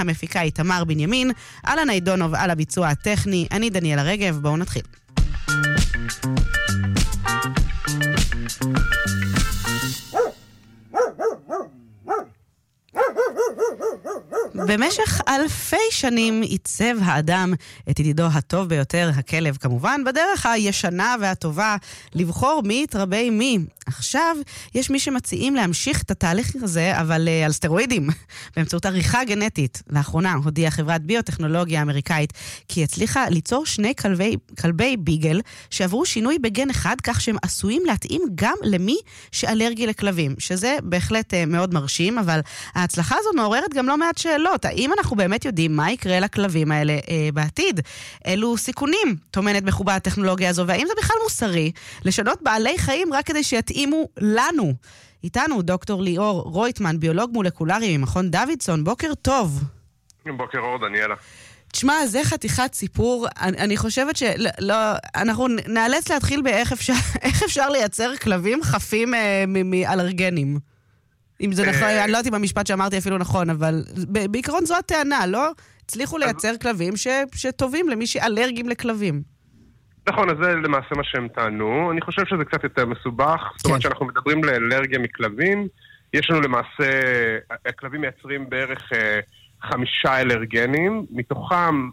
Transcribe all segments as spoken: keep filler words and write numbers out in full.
המפיקה היא תמר בנימין, אלן עידונוב על הביצוע הטכני, אני דניאלה רגב, בואו נתחיל. במשך אלפי שנים עיצב האדם את ידידו הטוב ביותר, הכלב כמובן, בדרך הישנה והטובה לבחור מי יתרבה מי. עכשיו יש מי שמציעים להמשיך את התהליך הזה, אבל uh, על סטרואידים, באמצעות עריכה גנטית. לאחרונה הודיעה חברת ביוטכנולוגיה האמריקאית כי היא הצליחה ליצור שני כלבי, כלבי ביגל שעברו שינוי בגן אחד, כך שהם עשויים להתאים גם למי שאלרגי לכלבים, שזה בהחלט uh, מאוד מרשים, אבל ההצלחה הזו מעוררת גם לא מעט שאלות. האם אנחנו באמת יודעים מה יקרה לכלבים האלה אה, בעתיד? אילו סיכונים טומנת בחובה הטכנולוגיה הזו, והאם זה בכלל מוסרי לשנות בעלי חיים רק כדי שיתאימו לנו? איתנו דוקטור ליאור רויטמן, ביולוג מולקולרי ממכון דוידסון. בוקר טוב. בוקר אור, דניאלה. תשמע, זה חתיכת סיפור. אני, אני חושבת שלא, אנחנו נאלץ להתחיל באיך אפשר, איך אפשר לייצר כלבים חפים אה, מאלרגנים. אם זה נכון, אני לא יודעת אם המשפט שאמרתי אפילו נכון, אבל בעיקרון זו הטענה, לא? הצליחו לייצר כלבים שטובים למי שאלרגים לכלבים. נכון, אז זה למעשה מה שהם טענו. אני חושב שזה קצת יותר מסובך. זאת אומרת שאנחנו מדברים לאלרגיה מכלבים. יש לנו למעשה, הכלבים מייצרים בערך חמישה אלרגנים. מתוכם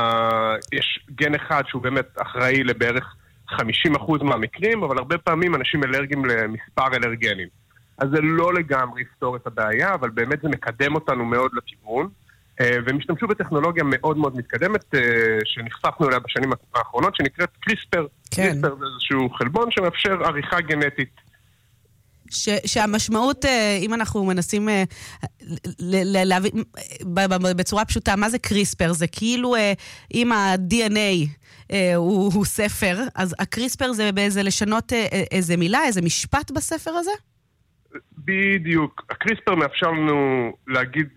יש גן אחד שהוא באמת אחראי לבערך חמישים אחוז מהמקרים, אבל הרבה פעמים אנשים אלרגים למספר אלרגנים. אז זה לא לגמרי יפתור את הבעיה, אבל באמת זה מקדם אותנו מאוד לכיוון, והם השתמשו בטכנולוגיה מאוד מאוד מתקדמת, שנחשפנו אליה בשנים האחרונות, שנקראת קריספר. כן. קריספר זה איזשהו חלבון שמאפשר עריכה גנטית. ש, שהמשמעות, אם אנחנו מנסים להבין בצורה פשוטה, מה זה קריספר? זה כאילו אם ה-די אן איי הוא, הוא ספר, אז הקריספר זה באיזה לשנות איזה מילה, איזה משפט בספר הזה? בדיוק. הקריספר מאפשר לנו להגיד,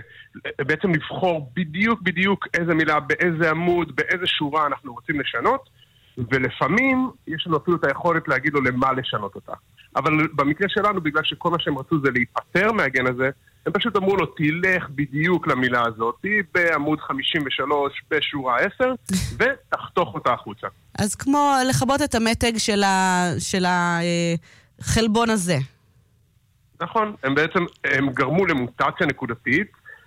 בעצם לבחור בדיוק בדיוק איזה מילה, באיזה עמוד, באיזה שורה אנחנו רוצים לשנות, ולפעמים יש לנו אפילו את היכולת להגיד לו למה לשנות אותה. אבל במקרה שלנו, בגלל שכל מה שהם רצו זה להיפטר מהגן הזה, הם פשוט אמרו לו, תלך בדיוק למילה הזאת, בעמוד חמישים ושלוש, בשורה עשר, ותחתוך אותה החוצה. אז כמו לכבות את המתג של, ה... של החלבון הזה. נכון, הם בעצם, הם גרמו למוטציה נקודתית,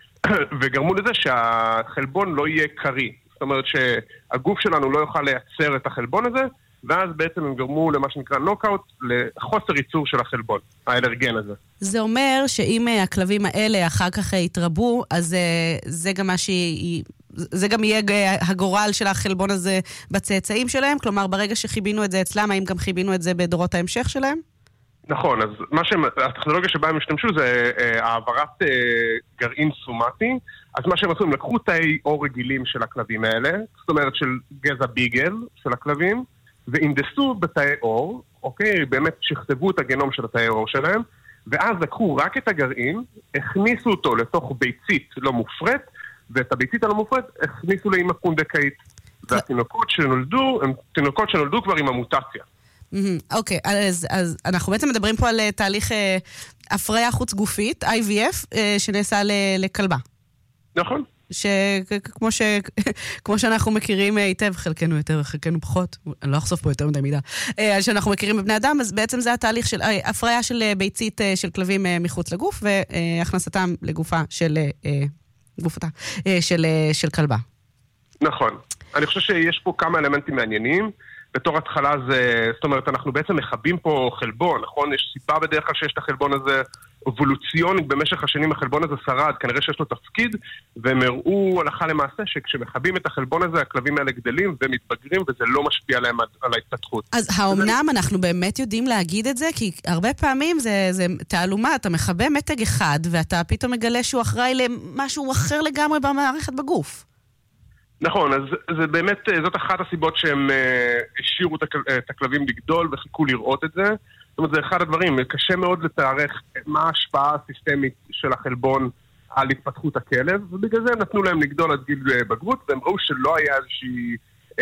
וגרמו לזה שהחלבון לא יהיה קרי. זאת אומרת שהגוף שלנו לא יוכל לייצר את החלבון הזה, ואז בעצם הם גרמו למה שנקרא נוקאוט, לחוסר ייצור של החלבון, האלרגן הזה. זה אומר שאם הכלבים האלה אחר כך יתרבו, אז זה גם מה שהיא... זה גם יהיה הגורל של החלבון הזה בצאצאים שלהם? כלומר, ברגע שחיבינו את זה אצלם, האם גם חיבינו את זה בדורות ההמשך שלהם? נכון, אז מה שהם, הטכנולוגיה שבה הם השתמשו זה אה, העברת אה, גרעין סומטי. אז מה שהם עשו, הם לקחו תאי אור רגילים של הכלבים האלה, זאת אומרת של גזע ביגל של הכלבים, ואינדסו בתאי אור, אוקיי, באמת שכתבו את הגנום של התאי אור שלהם, ואז לקחו רק את הגרעין, הכניסו אותו לתוך ביצית לא מופרט, ואת הביצית הלא מופרט הכניסו לאמא פונדקאית. והתינוקות שנולדו, הם תינוקות שנולדו כבר עם המוטציה. אוקיי, אז, אז אנחנו בעצם מדברים פה על תהליך אה, הפריה חוץ גופית, איי וי אף, אה, שנעשה ל, לכלבה. נכון. שכמו ש, כמו שאנחנו מכירים היטב, חלקנו יותר, חלקנו פחות, אני לא אחשוף פה יותר מדי מידה, אה, שאנחנו מכירים בבני אדם, אז בעצם זה התהליך של אה, הפריה של ביצית אה, של כלבים אה, מחוץ לגוף, והכנסתם לגופה של, אה, גופתה, אה, של, אה, של כלבה. נכון. אני חושב שיש פה כמה אלמנטים מעניינים. בתור התחלה זה, זאת אומרת, אנחנו בעצם מחבים פה חלבון, נכון? יש סיבה בדרך כלל שיש את החלבון הזה אבולוציונית, במשך השנים החלבון הזה שרד, כנראה שיש לו תפקיד, והם הראו הלכה למעשה שכשמחבים את החלבון הזה, הכלבים האלה גדלים ומתבגרים, וזה לא משפיע עליהם על ההתפתחות. אז האומנם אנחנו באמת יודעים להגיד את זה? כי הרבה פעמים זה, זה תעלומה, אתה מחבא מתג אחד, ואתה פתאום מגלה שהוא אחראי למשהו אחר לגמרי במערכת בגוף. נכון, אז זה באמת, זאת אחת הסיבות שהם השאירו את הכלבים לגדול וחיכו לראות את זה. זאת אומרת, זה אחד הדברים, קשה מאוד לתארך מה ההשפעה הסיסטמית של החלבון על התפתחות הכלב, ובגלל זה הם נתנו להם לגדול עד גיל בגרות, והם ראו שלא היה איזושהי,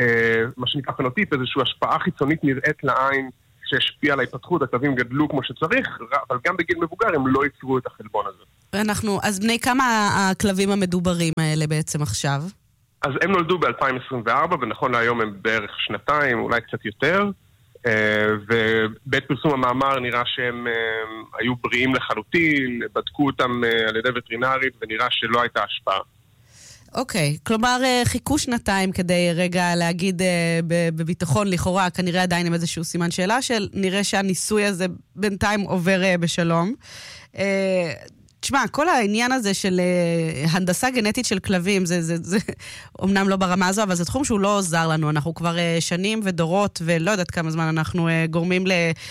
מה שנקרא פנוטיפ, איזושהי השפעה חיצונית נראית לעין שהשפיעה על ההתפתחות, הכלבים גדלו כמו שצריך, אבל גם בגיל מבוגר הם לא ייצרו את החלבון הזה. אנחנו, אז בני כמה הכלבים המדוברים האלה בעצם עכשיו? אז הם נולדו ב-אלפיים עשרים וארבע, ונכון להיום הם בערך שנתיים, אולי קצת יותר, ובית פרסום המאמר נראה שהם היו בריאים לחלוטין, בדקו אותם על ידי וטרינרית, ונראה שלא הייתה השפעה. אוקיי, כלומר חיכו שנתיים כדי רגע להגיד בביטחון לכאורה, כנראה עדיין עם איזשהו סימן שאלה, של נראה שהניסוי הזה בינתיים עובר בשלום. תשמע, כל העניין הזה של הנדסה גנטית של כלבים, זה, זה, זה אומנם לא ברמה הזו, אבל זה תחום שהוא לא עוזר לנו. אנחנו כבר שנים ודורות, ולא יודעת כמה זמן אנחנו גורמים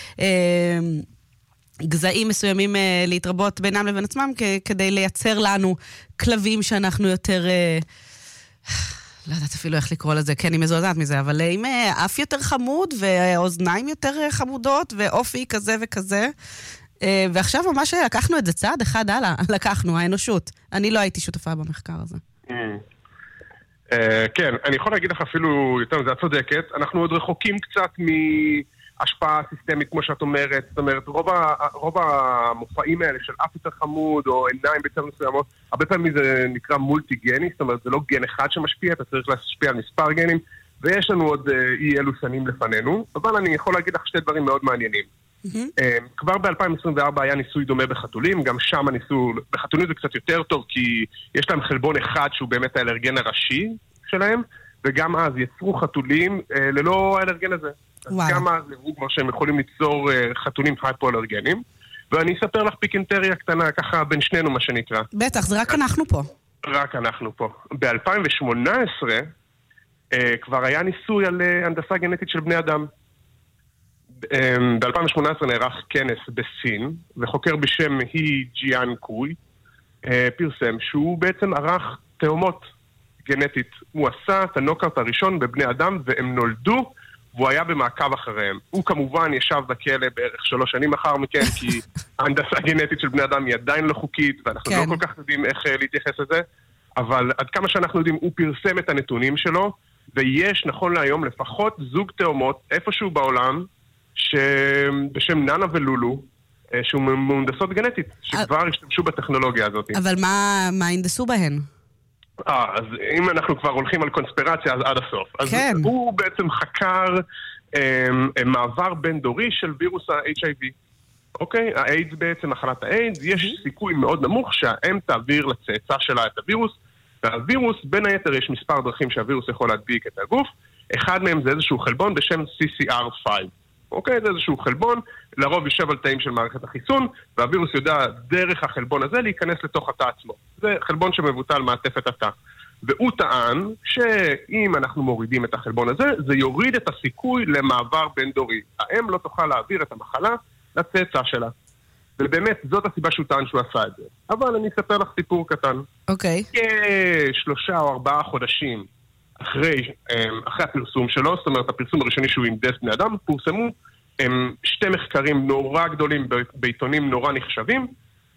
לגזעים מסוימים להתרבות בינם לבין עצמם, כדי לייצר לנו כלבים שאנחנו יותר... לא יודעת אפילו איך לקרוא לזה, כן, היא מזועזעת מזה, אבל עם אף יותר חמוד, ואוזניים יותר חמודות, ואופי כזה וכזה... ועכשיו ממש לקחנו את זה צעד אחד הלאה, לקחנו, האנושות. אני לא הייתי שותפה במחקר הזה. כן, אני יכול להגיד לך אפילו, יותר מזה, את צודקת, אנחנו עוד רחוקים קצת מהשפעה סיסטמית, כמו שאת אומרת. זאת אומרת, רוב המופעים האלה של אף יותר חמוד, או עיניים בצבע מסוימות, הרבה פעמים זה נקרא מולטי-גני, זאת אומרת, זה לא גן אחד שמשפיע, אתה צריך להשפיע על מספר גנים, ויש לנו עוד אי אלו שנים לפנינו, אבל אני יכול להגיד לך שתי דברים מאוד מעניינים. כבר ב-אלפיים עשרים וארבע היה ניסוי דומה בחתולים, גם שם הניסוי, בחתולים זה קצת יותר טוב, כי יש להם חלבון אחד שהוא באמת האלרגן הראשי שלהם, וגם אז יצרו חתולים ללא האלרגן הזה. אז גם אז נראו כבר שהם יכולים ליצור חתולים הייפו-אלרגנים, ואני אספר לך פיקנטריה קטנה, ככה בין שנינו מה שנקרא. בטח, זה רק אנחנו פה. רק אנחנו פה. ב-אלפיים שמונה עשרה כבר היה ניסוי על הנדסה גנטית של בני אדם. ב-אלפיים שמונה עשרה נערך כנס בסין, וחוקר בשם הי ג'יאן קוי פרסם שהוא בעצם ערך תאומות גנטית. הוא עשה את הנוקאוט הראשון בבני אדם, והם נולדו, והוא היה במעקב אחריהם. הוא כמובן ישב בכלא בערך שלוש שנים אחר מכן, כי ההנדסה גנטית של בני אדם היא עדיין לא חוקית, ואנחנו כן. לא כל כך יודעים איך להתייחס לזה, אבל עד כמה שאנחנו יודעים, הוא פרסם את הנתונים שלו, ויש נכון להיום לפחות זוג תאומות איפשהו בעולם, שבשם נאנה ולולו, שהוא מהונדסות גנטית, שכבר השתמשו בטכנולוגיה הזאת. אבל מה, מה הינדסו בהן? אה, אז אם אנחנו כבר הולכים על קונספירציה, אז עד הסוף. כן. אז הוא בעצם חקר אה, מעבר בין דורי של וירוס ה-אייץ' איי וי. אוקיי? האיידס בעצם, מחלת האיידס, יש סיכוי מאוד נמוך שהאם תעביר לצאצא שלה את הווירוס, והווירוס, בין היתר, יש מספר דרכים שהווירוס יכול להדביק את הגוף, אחד מהם זה איזשהו חלבון בשם סי סי אר פייב. אוקיי, זה איזשהו חלבון, לרוב יושב על תאים של מערכת החיסון, והווירוס יודע דרך החלבון הזה להיכנס לתוך התא עצמו. זה חלבון שמבוטל מעטפת התא. והוא טען שאם אנחנו מורידים את החלבון הזה, זה יוריד את הסיכוי למעבר בין דורי. האם לא תוכל להעביר את המחלה לצאצא שלה. ובאמת, זאת הסיבה שהוא טען שהוא עשה את זה. אבל אני אספר לך סיפור קטן. אוקיי. כשלושה או ארבעה חודשים אחרי, אחרי הפרסום שלו, זאת אומרת, הפרסום הראשוני שהוא הנדס בני אדם, פורסמו הם שתי מחקרים נורא גדולים בעיתונים נורא נחשבים,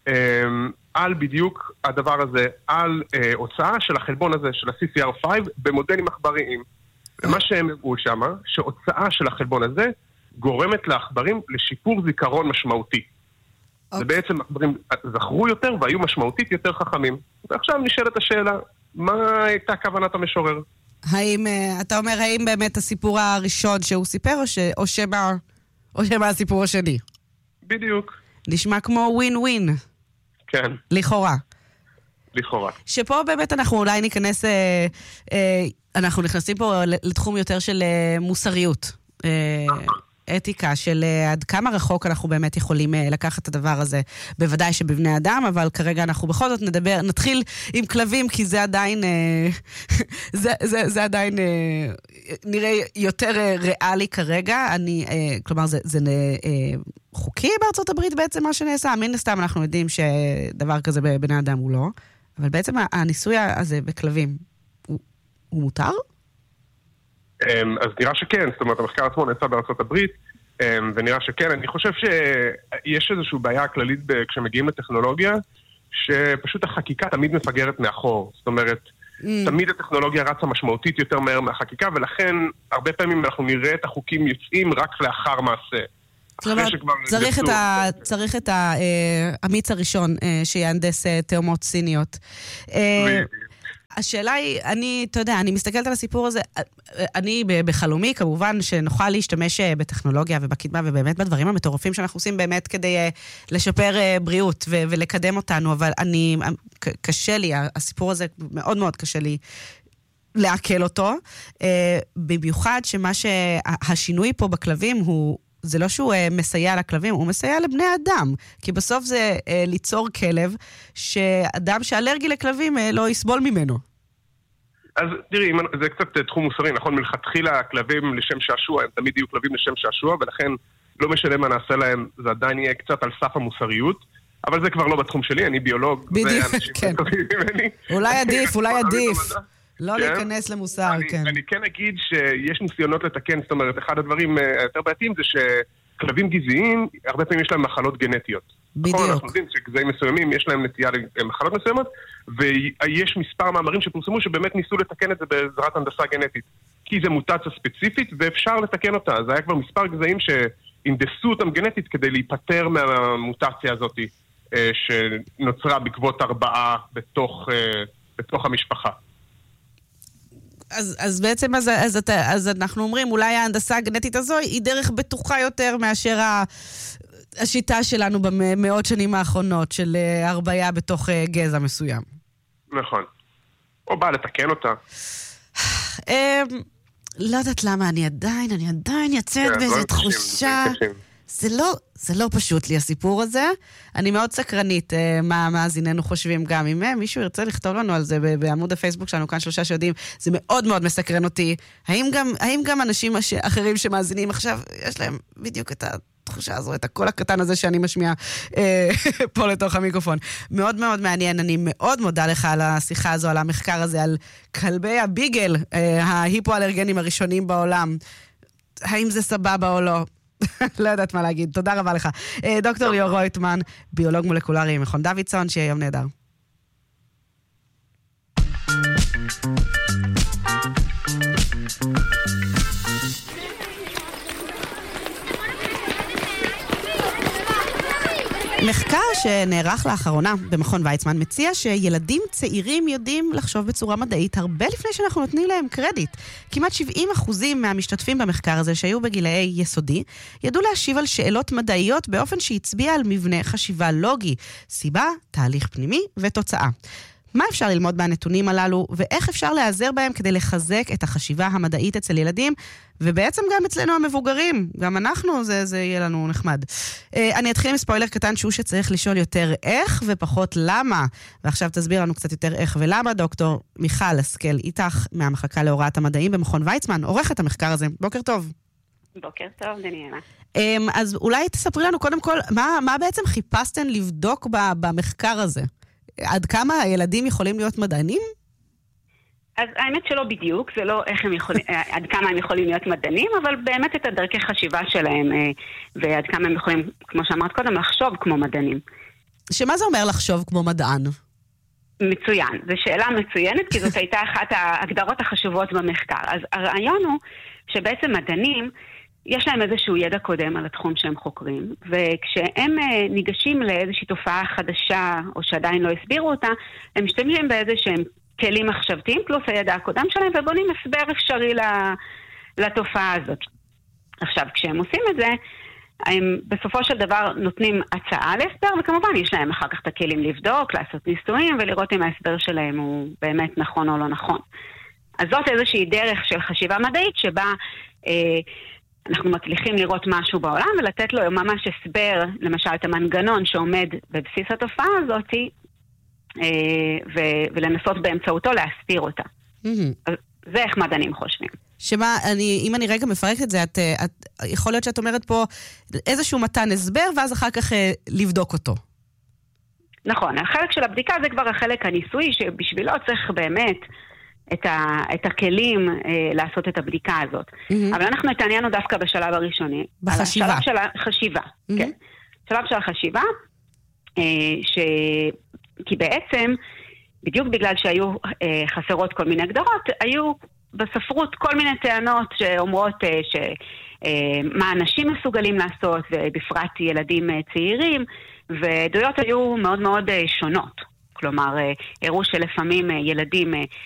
על בדיוק הדבר הזה, על הוצאה של החלבון הזה, של ה-סי סי אר פייב, במודלים עכבריים. ומה שהם הראו שם, שהוצאה של החלבון הזה גורמת לעכברים לשיפור זיכרון משמעותי. Okay. ובעצם עכברים זכרו יותר והיו משמעותית יותר חכמים. ועכשיו נשאלת השאלה, מה הייתה כוונת המשורר? האם, אתה אומר, האם באמת הסיפור הראשון שהוא סיפר, או, ש, או, שמה, או שמה הסיפור השני? בדיוק. נשמע כמו ווין ווין. כן. לכאורה. לכאורה. שפה באמת אנחנו אולי ניכנס, אה, אה, אנחנו נכנסים פה לתחום יותר של אה, מוסריות. אה, אתיקה של עד כמה רחוק אנחנו באמת יכולים לקחת את הדבר הזה. בוודאי שבבני אדם, אבל כרגע אנחנו בכל זאת נדבר, נתחיל עם כלבים, כי זה עדיין, זה, זה, זה עדיין נראה יותר ריאלי כרגע. אני, כלומר, זה, זה חוקי בארצות הברית בעצם מה שנעשה. מן הסתם אנחנו יודעים שדבר כזה בבני אדם הוא לא. אבל בעצם הניסוי הזה בכלבים, הוא, הוא מותר? אז נראה שכן, זאת אומרת, המחקר עצמו נעשה בארצות הברית, ונראה שכן. אני חושב שיש איזושהי בעיה כללית כשמגיעים לטכנולוגיה, שפשוט החקיקה תמיד מפגרת מאחור. זאת אומרת, תמיד הטכנולוגיה רצה משמעותית יותר מהר מהחקיקה, ולכן הרבה פעמים אנחנו נראה את החוקים יוצאים רק לאחר מעשה. כלומר, צריך את האמיץ הראשון שיהנדס תאומות סיניות. השאלה היא, אני, אתה יודע, אני מסתכלת על הסיפור הזה, אני בחלומי, כמובן, שנוכל להשתמש בטכנולוגיה ובקדמה, ובאמת בדברים המטורפים שאנחנו עושים באמת כדי לשפר בריאות ולקדם אותנו, אבל אני, קשה לי, הסיפור הזה מאוד מאוד קשה לי לעכל אותו, במיוחד שמה שהשינוי פה בכלבים הוא, זה לא שהוא מסייע לכלבים, הוא מסייע לבני אדם, כי בסוף זה ליצור כלב, שאדם שאלרגי לכלבים לא יסבול ממנו. אז תראי, זה קצת תחום מוסרי, נכון? מלכתחילה הכלבים לשם שעשוע, הם תמיד יהיו כלבים לשם שעשוע, ולכן לא משנה מה נעשה להם, זה עדיין יהיה קצת על סף המוסריות, אבל זה כבר לא בתחום שלי, אני ביולוג. בדיוק, כן. אולי עדיף, אולי עדיף. לא להיכנס למוסר, כן. אני כן אגיד שיש ניסיונות לתקן, זאת אומרת, אחד הדברים היותר בעייתיים זה שכלבים גזעיים, הרבה פעמים יש להם מחלות גנטיות. בדיוק. אנחנו יודעים שגזעים מסוימים יש להם נטייה למחלות מסוימות, ויש מספר מאמרים שפורסמו שבאמת ניסו לתקן את זה בעזרת הנדסה גנטית. כי זה מוטציה ספציפית ואפשר לתקן אותה. זה היה כבר מספר גזעים שהנדסו אותם גנטית כדי להיפטר מהמוטציה הזאת שנוצרה בעקבות ארבעה בתוך, בתוך המשפחה. אז, אז בעצם אז, אז, אז, אז אנחנו אומרים, אולי ההנדסה הגנטית הזו היא דרך בטוחה יותר מאשר ה, השיטה שלנו במאות שנים האחרונות של הרביה בתוך גזע מסוים. נכון. או בא לתקן אותה. לא יודעת למה, אני עדיין, אני עדיין יצאת באיזו תחושה. זה לא, זה לא פשוט לי הסיפור הזה. אני מאוד סקרנית מה המאזיננו חושבים גם. אם מישהו ירצה לכתוב לנו על זה בעמוד הפייסבוק שלנו, כאן שלושה שיודעים, זה מאוד מאוד מסקרן אותי. האם גם, האם גם אנשים אחרים שמאזינים עכשיו, יש להם בדיוק את התחושה הזו, את הקול הקטן הזה שאני משמיע אה, פה לתוך המיקרופון. מאוד מאוד מעניין. אני מאוד מודה לך על השיחה הזו, על המחקר הזה, על כלבי הביגל, אה, ההיפואלרגנים הראשונים בעולם. האם זה סבבה או לא? לא יודעת מה להגיד. תודה רבה לך. דוקטור ליאור רויטמן, ביולוג מולקולרי ממכון דוידסון, שיהיה יום נהדר. מחקר שנערך לאחרונה במכון ויצמן מציע שילדים צעירים יודעים לחשוב בצורה מדעית הרבה לפני שאנחנו נותנים להם קרדיט. כמעט שבעים אחוזים מהמשתתפים במחקר הזה שהיו בגילאי יסודי ידעו להשיב על שאלות מדעיות באופן שהצביע על מבנה חשיבה לוגי, סיבה, תהליך פנימי ותוצאה. מה אפשר ללמוד מהנתונים הללו, ואיך אפשר להיעזר בהם כדי לחזק את החשיבה המדעית אצל ילדים, ובעצם גם אצלנו המבוגרים, גם אנחנו, זה, זה יהיה לנו נחמד. אני אתחיל עם ספוילר קטן שהוא שצריך לשאול יותר איך ופחות למה, ועכשיו תסביר לנו קצת יותר איך ולמה, דוקטור מיכל השכל איתך מהמחלקה להוראת המדעים במכון ויצמן, עורכת המחקר הזה. בוקר טוב. בוקר טוב, דניאלה. אז אולי תספרי לנו קודם כל, מה, מה בעצם חיפשתן לבדוק במחקר הזה? עד כמה הילדים יכולים להיות מדענים? אז האמת שלא בדיוק, זה לא איך הם יכולים, עד כמה הם יכולים להיות מדענים, אבל באמת את הדרכי חשיבה שלהם, ועד כמה הם יכולים, כמו שאמרת קודם, לחשוב כמו מדענים. שמה זה אומר לחשוב כמו מדען? מצוין, זו שאלה מצוינת, כי זאת הייתה אחת ההגדרות החשובות במחקר. אז הרעיון הוא שבעצם מדענים, יש להם איזשהו ידע קודם על התחום שהם חוקרים, וכשהם ניגשים לאיזושהי תופעה חדשה, או שעדיין לא הסבירו אותה, הם משתמשים באיזשהם כלים מחשבתיים, פלוס הידע הקודם שלהם, ובונים הסבר אפשרי לתופעה הזאת. עכשיו, כשהם עושים את זה, הם בסופו של דבר נותנים הצעה להסבר, וכמובן יש להם אחר כך את הכלים לבדוק, לעשות ניסויים, ולראות אם ההסבר שלהם הוא באמת נכון או לא נכון. אז זאת איזושהי דרך של חשיבה מדעית, שבה אה, אנחנו מצליחים לראות משהו בעולם, ולתת לו ממש הסבר, למשל את המנגנון שעומד בבסיס התופעה הזאת, ו- ולנסות באמצעותו להסתיר אותה. Mm-hmm. זה איך מדענים חושבים. שמה, אני, אם אני רגע מפרקת את זה, את, את, יכול להיות שאת אומרת פה איזשהו מתן הסבר, ואז אחר כך לבדוק אותו. נכון, החלק של הבדיקה זה כבר החלק הניסוי, שבשבילו צריך באמת את, ה, את הכלים אה, לעשות את הבדיקה הזאת. Mm-hmm. אבל אנחנו התעניינו דווקא בשלב הראשוני. בחשיבה. בשלב של החשיבה, mm-hmm. כן. שלב של החשיבה, אה, ש... כי בעצם, בדיוק בגלל שהיו אה, חסרות כל מיני הגדרות, היו בספרות כל מיני טענות שאומרות אה, ש, אה, מה אנשים מסוגלים לעשות, ובפרט ילדים אה, צעירים, ועדויות היו מאוד מאוד אה, שונות. כלומר, אה, הראו שלפעמים אה, ילדים אה,